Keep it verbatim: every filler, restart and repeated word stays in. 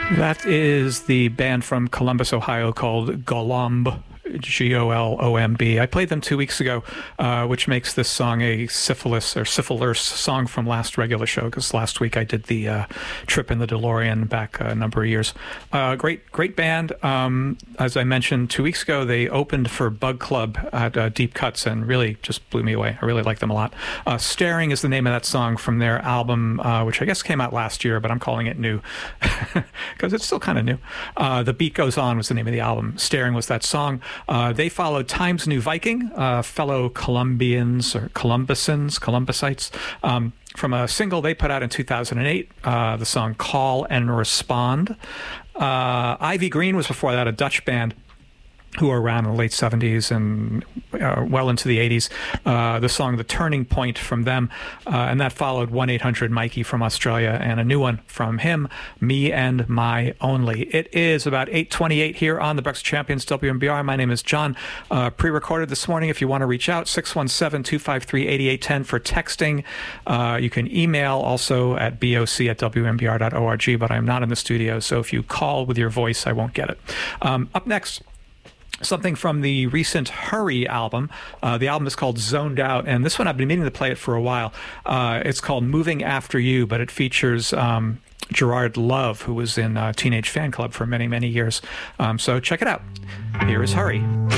That is the band from Columbus, Ohio called Golomb, G O L O M B. I played them two weeks ago, uh, which makes this song a syphilis or syphilers song from last regular show, because last week I did the uh, trip in the DeLorean back a number of years. Uh, great, great band. Um, as I mentioned two weeks ago, they opened for Bug Club at uh, Deep Cuts and really just blew me away. I really like them a lot. Uh, Staring is the name of that song from their album, uh, which I guess came out last year, but I'm calling it new because it's still kind of new. Uh, The Beat Goes On was the name of the album. Staring was that song. Uh, they followed Times New Viking, uh, fellow Colombians or Columbusans, Columbusites, um, from a single they put out in two thousand eight, uh, the song Call and Respond. Uh, Ivy Green was before that, a Dutch band who were around in the late seventies and uh, well into the eighties. Uh, the song The Turning Point from them, uh, and that followed one eight hundred Mikey from Australia and a new one from him, Me and My Only. It is about eight twenty-eight here on the Breakfast Champions W M B R. My name is John. Uh, pre-recorded this morning. If you want to reach out, six one seven, two five three, eight eight one zero for texting. Uh, you can email also at boc at w m b r dot org, but I'm not in the studio, so if you call with your voice, I won't get it. Um, up next, something from the recent Hurry album. Uh, the album is called Zoned Out, and this one I've been meaning to play it for a while. Uh, it's called Moving After You, but it features um, Gerard Love, who was in uh, Teenage Fan Club for many, many years. Um, so check it out. Here is Hurry.